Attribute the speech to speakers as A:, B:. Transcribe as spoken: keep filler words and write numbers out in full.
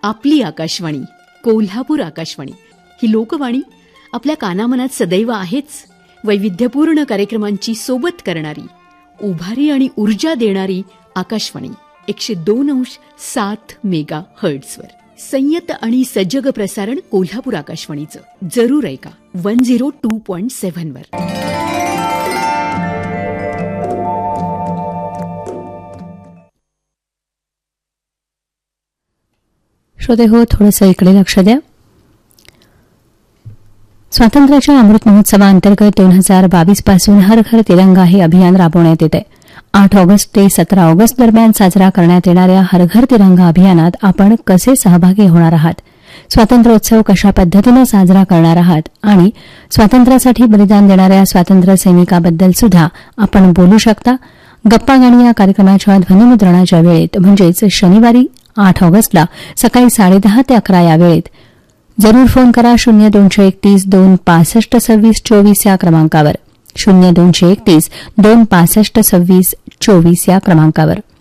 A: आपली आकाशवाणी, कोल्हापूर आकाशवाणी ही लोकवाणी आपल्या कानामनात सदैव आहेच. वैविध्यपूर्ण कार्यक्रमांची सोबत करणारी, उभारी आणि ऊर्जा देणारी आकाशवाणी एकशे दोन अंश सात मेगा हर्ट्झवर. संयत आणि सजग प्रसारण कोल्हापूर आकाशवाणीचं. जरूर ऐका one zero two point seven वर.
B: श्रोते हो, थोडंसं इकडे लक्ष द्या. स्वातंत्र्याच्या अमृत महोत्सवाअंतर्गत दोन हजार बावीस पासून हर घर तिरंगा हे अभियान राबवण्यात येते. आठ ऑगस्ट ते सतरा ऑगस्ट दरम्यान साजरा करण्यात येणाऱ्या हर घर तिरंगा अभियानात आपण कसे सहभागी होणार आहात, स्वातंत्र्योत्सव कशा पद्धतीनं साजरा करणार आहात आणि स्वातंत्र्यासाठी बलिदान देणाऱ्या स्वातंत्र्य सैनिकाबद्दल सुद्धा आपण बोलू शकता. गप्पा गाणी या कार्यक्रमाच्या ध्वनिमुद्रणाच्या वेळेत म्हणजेच शनिवारी आठ ऑगस्टला सकाळी साडेदहा ते अकरा या वेळेत जरूर फोन करा शून्य दोनशे एकतीस दोन पासष्ट सव्वीस चोवीस या क्रमांकावर. शून्य दोनशे एकतीस दोन पासष्ट सव्वीस चोवीस या क्रमांकावर.